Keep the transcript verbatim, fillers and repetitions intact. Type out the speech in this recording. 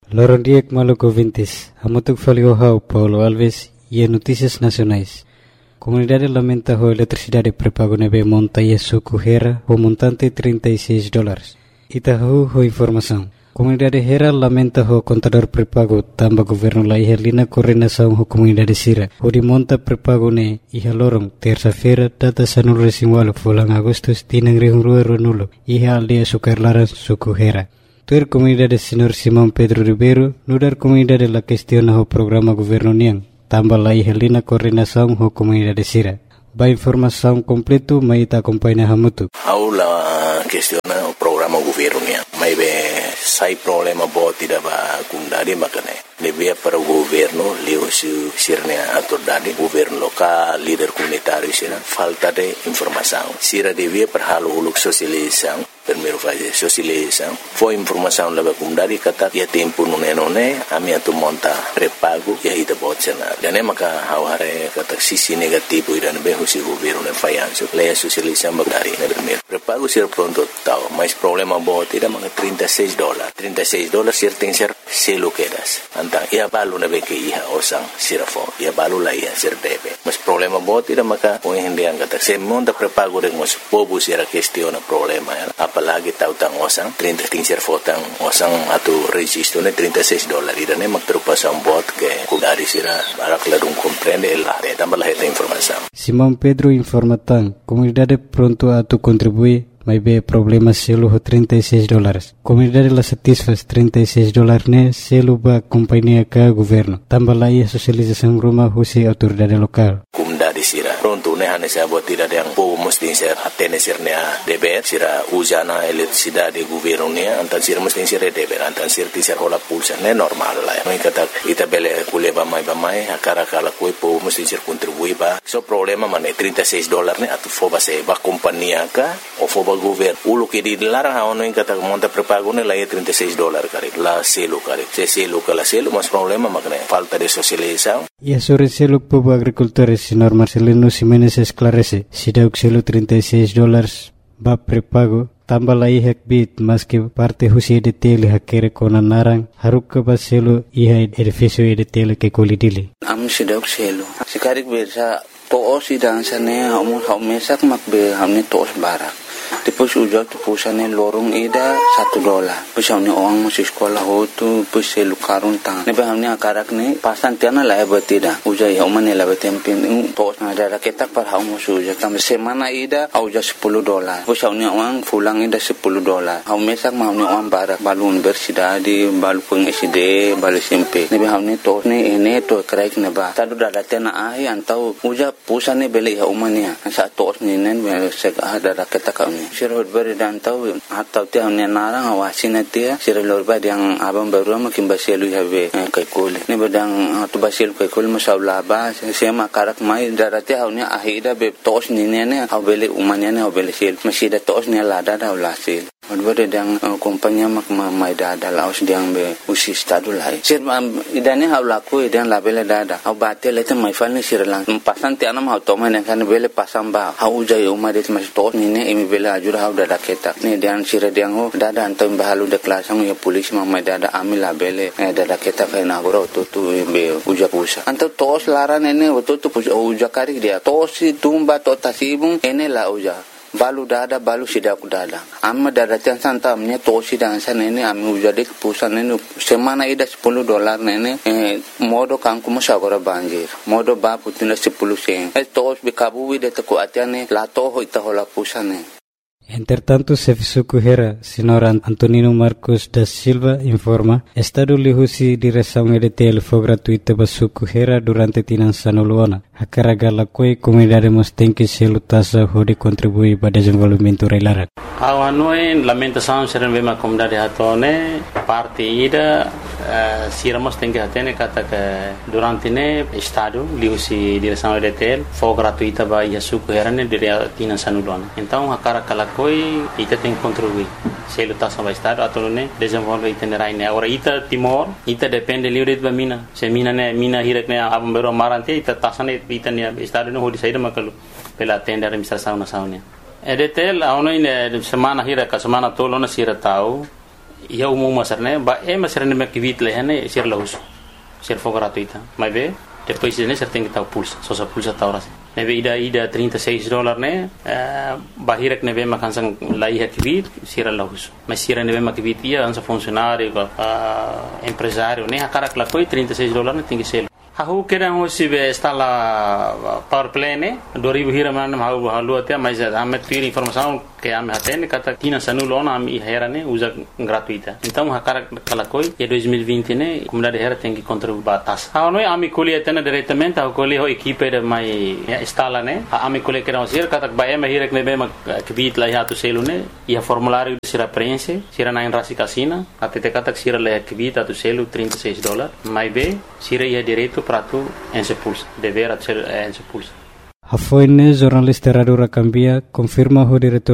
Lorondiek Maluco Vintis, Amutuk Faliohau, Paulo Alves e Notícias Nacionais. Comunidade lamenta a eletricidade prepago nebe monta e suco Hera, o montante trinta e seis dólares. Itahu ho informação. Comunidade Hera lamenta o contador prepago tamba governo la ihelina coordenação ho comunidade Sira. O de monta prepago ne iha lorong terça-feira data sanul resimwalo fulang Agustus tinang rihungrua ronulo iha aldea sukarlaran suco Hera. Tuer comunidade Senhor Simão Pedro Ribeiro, nudar comunidade la questiona o programa governo niang, tamba la ihelina coordenação ho comunidade Sira. Ba informação completo mai ta acompanha hamutu. Aula questiona o programa governo niang. Mai be sai problema boti da ba kundari makane. Devia para o governo, leo se sirne autoridade, governo local, líder comunitário, sira falta de informação. Sira devia para halo uluk socialização, primeiro fazer socialização. Foi informação lá para comunidade kata ia tempo nune nune, a minha tu monta prepago e aí da botena. Dan maka haware kata sisi negativo ida nebe husi governo ne fayanso. Leia socialização bagari ne primeiro. Prepago sira pronto tau, mas problema boti da maka trinta e seis dólares. trinta e seis dólares sir tem ser selo quedas. Antang ia balu na beke iha osang sirafo ia balu la iha sir debe mas problema bot ida maka o hindi ang kata se monta prepago de mas pobu sira questiona problema ya apalagi tautang osang trinta sir fotang osang atu registro ne trinta e seis dólares ida ne magtrupasan bot ke kudari sira barak ladung comprende el de tambah la esta informação. Simão Pedro informatan comunidade pronto atu contribui mas be problema selo ho trinta e seis dólares. Comunidade la satisfaz trinta e seis dólares ne selo ba companhia ka governo. Tambah la ia socialização rumah husi autoridade lokal. Comunidade sira pronto ne hane sa bot ida yang po mesti ser atene sir ne deber sira usana eletricidade governo ne antan sir mesti sir deber antan sir ti sir hola pulsa ne normal la. Mai kata ita bele kuleba mai ba mai akara kala koi po mesti sir contribui ba. So problema mane trinta e seis dólares ne atu foba se ba companhia ka o foba governo ulo que dilarang ha ono in kata monta prepago ne la trinta e seis dólares kare la selo kare se selo kala selo mas problema makne falta de socialização. E sobre selo povo agricultores senhor Marcelino Ximenes esclarece si dauk selo trinta e seis dólares ba prepago tambah la ihak bit mas que parte husi de tele hakere kona narang haruk ka ba selo iha edificio de tele ke kolidili am si dauk selo sikarik bersa to si dan sane hamu hamesak makbe hamne tos barak. Depois ujar tu pusane lorong ida satu dolar. Pusane orang masih sekolah hotu pusel karun tang. Nebe hamne akarak ne pasan tiana la betida. Ujar ya umane la betempin tos ada raketak par hamu suja kam semana ida auja sepuluh dolar. Pusane orang pulang ida sepuluh dolar. Hamu mesak hamne orang barak balun bersidadi balu peng S D balu S M P. Nebe hamne tos ne ene to kraik neba. Tadu dada tiana ahi antau ujar pusane beli ya umane. Sa tos ne nen sek ada raketak Sirot beri dan tahu atau tiang ni narang awasin dia sirot beri yang abang baru makin basilu habe kaikul ni bedang tu basilu kaikul masalah bah saya makarak mai darati haunya ahida be tos ni ni ni hau beli umanya ni hau beli sil masih ada tos ni lada dah ulasil Advare dang kompanya mak mai dada laos diang be usi stadu lai. Sir idane hau laku idang labele dada. Hau bate lete mai falni sir lang. Pasan ti anam hau toma ne kan bele pasang ba. Hau jai umare mas tos ni ne imi bele ajur hau dada keta. Ni diang sir diang ho dada antam bahalu de klasang ya polis mai dada ami labele dada keta kai na goro tu tu be uja pusa. Antam tos laran ene tu tu uja kari dia. Tos si tumba to tasibung ene la uja. Balu dada balu sidak dada amma dada tiang santa amnya tosi dan sana ini ami ujade kepusan ini semana ida sepuluh dolar nene eh, modo kangku musagora banjir modo ba putina sepuluh sen eh tos bikabu wide teko atiane la toho ita hola pusane. Entretanto, Serviço Hera, senhor Antonino Marcos da Silva, informa, Estado lihusi direção E D T L foi gratuita para Suco Hera durante tinan sanoluana. A carga la coi comunidade mos tem que se lutasa hode contribuir para desenvolvimento reilarak. Awan noi lamentação seren bema comunidade hatone parte ida uh, siramos tem que atene kata que durante ne Estado lihusi direção E D T L foi gratuita para ia Suco Hera ne dire tinan sanoluana. Então a carga la coi ita tem que contribuir. Se lutasa para Estado atau ne desenvolve itinerai ne. Ora ita Timor ita depende livre de mina. Se mina ne mina hirak ne abam bero marante ita tasane ita ne Estado ne hodi saída makalu pela tenda administração nacional. E D T L aonde semana hira ka semana tolo na sira tau ia umum masarne ba e masarne me kivit lehane sir lahus sir for gratuita mas be depois de ser tem que estar pulsa só sa pulsa tá horas neve ida ida trinta e seis dólares né bahirek neve makansang lai kivit sir lahus mas sir neve makivit ia ansa funcionário empresário né akarak la coi trinta e seis dólares tem que ser Aku kira hoje está lá power play né dua ribu hira mana mau halu até mas ame tira informação que ame atende kata tina sanulona ame hera né usa gratuita então hakara kalakoi e dois mil e vinte né comunidade hera tem que contribuir batas ah não ame colhe atende diretamente a colhe ho equipe de mai instala né ame colhe que não ser kata ba ame hira que nebe ma kibit lá hatu selu né e a formulário de sira preenche sira na rasi casina até te kata sira lá kibit atu selu trinta e seis dólares mais bem sira ia direito para tu en se pulsa dever hacer en se pulsa. Hafoine jornalista Radio Rakambia confirma o diretor